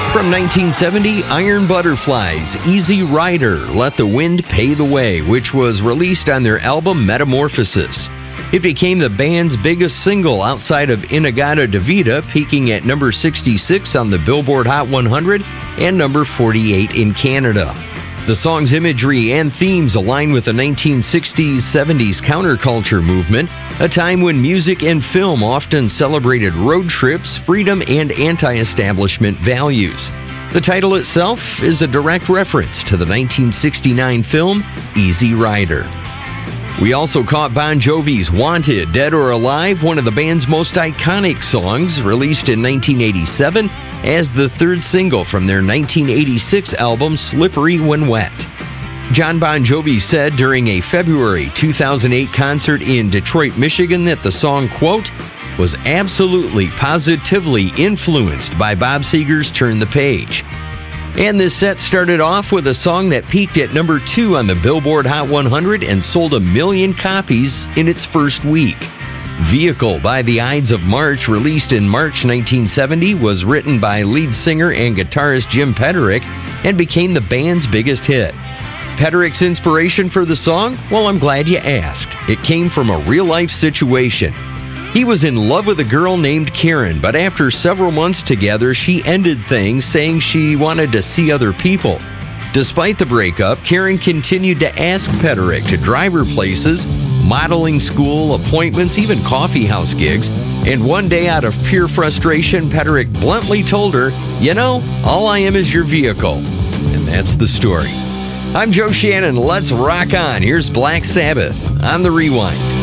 From 1970, Iron Butterflies' Easy Rider, Let the Wind Pay the Way, which was released on their album Metamorphosis. It became the band's biggest single outside of In-A-Gadda-Da-Vida, peaking at number 66 on the Billboard Hot 100 and number 48 in Canada. The song's imagery and themes align with the 1960s-70s counterculture movement, a time when music and film often celebrated road trips, freedom, and anti-establishment values. The title itself is a direct reference to the 1969 film Easy Rider. We also caught Bon Jovi's Wanted, Dead or Alive, one of the band's most iconic songs, released in 1987 as the third single from their 1986 album Slippery When Wet. John Bon Jovi said during a February 2008 concert in Detroit, Michigan that the song, quote, was absolutely, positively influenced by Bob Seger's Turn the Page. And this set started off with a song that peaked at number 2 on the Billboard Hot 100 and sold 1 million copies in its first week. Vehicle by the Ides of March, released in March 1970, was written by lead singer and guitarist Jim Peterick and became the band's biggest hit. Peterick's inspiration for the song? Well, I'm glad you asked. It came from a real-life situation. He was in love with a girl named Karen, but after several months together, she ended things, saying she wanted to see other people. Despite the breakup, Karen continued to ask Peterick to drive her places, modeling school, appointments, even coffee house gigs. And one day, out of pure frustration, Peterick bluntly told her, "You know, all I am is your vehicle." And that's the story. I'm Joe Shannon. Let's rock on. Here's Black Sabbath on The Rewind.